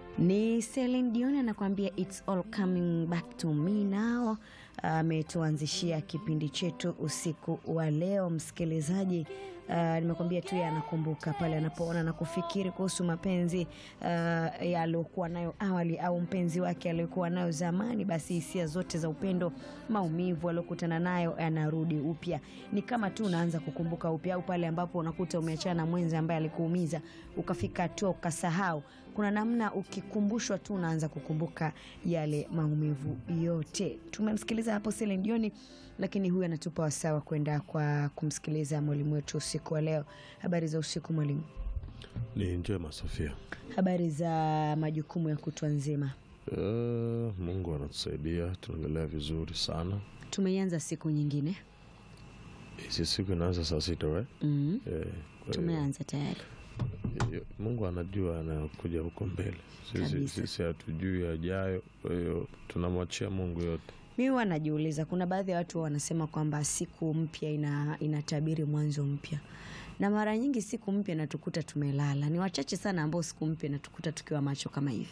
Ni Celine Dion anakuambia it's all coming back to me now. Ametuanzishia kipindi chetu usiku wa leo, msikilizaji. Nimekwambia tu anakumbuka pale anapoona na kufikiri kuhusu mapenzi yaliokuwa nayo awali au mpenzi wake aliyekuwa nayo zamani, basi hisia zote za upendo, maumivu aliyokutana nayo yanarudi upya. Ni kama tu unaanza kukumbuka upya, au pale ambapo unakuta umeachana na mwenzi ambaye alikuumiza ukafika hatua ukasahau. Kuna namna ukikumbushwa tu unaanza kukumbuka yale maumivu yote. Tumemsikiliza hapo Celine Dion, lakini huyu anatupa wasawa kwenda kwa kumsikiliza mwalimu wetu usiku wa leo. Habari za usiku mwalimu? Ni njema Sofia. Habari za majukumu ya kutwa nzima? Mungu anatusaidia, tunaendelea vizuri sana. Tumeanza siku nyingine. Hizi siku inaanza saa 6, tumeanza tayari. Mungu anajua anakuja huko mbele. Sisi hatujui yajayo, kwa hiyo tunamwachia Mungu yote. Mimi wanajiuliza, kuna baadhi ya watu wanasema kwamba siku mpya inatabiri mwanzo mpya. Na mara nyingi siku mpya natukuta tumelala. Ni wachache sana ambao siku mpya natukuta tukiwa macho kama hivi.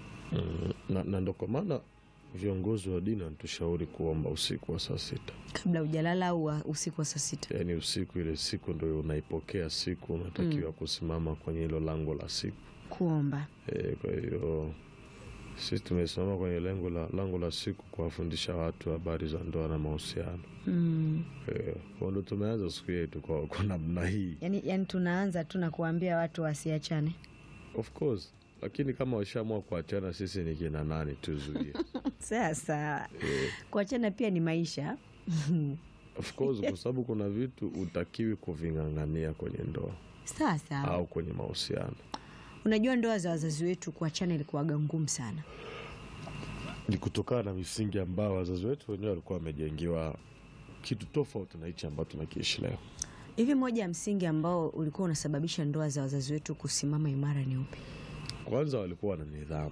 Na ndio kwa maana viongozi wa dini wanatushauri kuomba usiku wa saa 6. Kabla hujalala au usiku wa saa 6. Yaani usiku, ile siku ndio unaipokea siku, unatakiwa kusimama kwenye hilo lango la siku. Kuomba. Kwa hiyo sisi tumesimama kwenye lango la siku kuwafundisha watu habari za ndoa na mahusiano. Ndio tumeanza siku yetu kwa namna hii. Yaani tunaanza tu na kuambia watu wasiachane. Of course. Lakini kama washaamua kuachana, sisi ni kina nani tuzuie? Sasa kuachana pia ni maisha. Of course, kwa sababu kuna vitu utakiwi kuvingangania kwenye ndoa. Sasa au kwenye mahusiano. Unajua ndoa za wazazi wetu kuachana ilikuwa ngumu sana. Ni kutokana na misingi ambao wazazi wetu wenyewe walikuwa wamejengiwa kitu tofauti na hichi ambacho tunakiishi leo. Hivi moja ya msingi ambao ulikuwa unasababisha ndoa za wazazi wetu kusimama imara ni upi? Kwanza walikuwa na nidhamu.